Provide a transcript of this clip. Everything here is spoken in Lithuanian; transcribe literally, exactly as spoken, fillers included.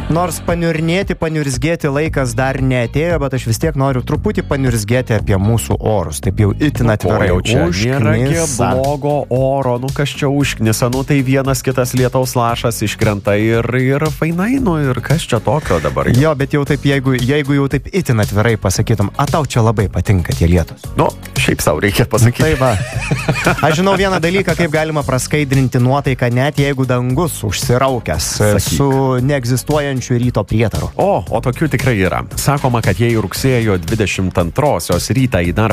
Nors paniurnėti, paniurzgėti laikas dar neatėjo, bet aš vis tiek noriu truputį paniurzgėti apie mūsų orus. Taip jau itin atvirai. O jau čia nėra blogo oro, nu kas čia užknisa, nu tai vienas kitas lietaus lašas iškrenta ir, ir fainai, nu ir kas čia tokio dabar. Jo, bet jau taip, jeigu, jeigu jau taip itin atvirai pasakytum, a tau čia labai patinka tie lietus. Nu, šiaip sau reikia pasakyti. Tai va. Aš žinau vieną dalyką, kaip galima praskaidrinti nuotaiką, net jeigu dangus užsiraukęs Sakyk. su neegzistuojančiu ryto prietaru. O, o tokių tikrai yra. Sakoma, kad jei rugsėjo dvidešimt antrosios rytą į darbą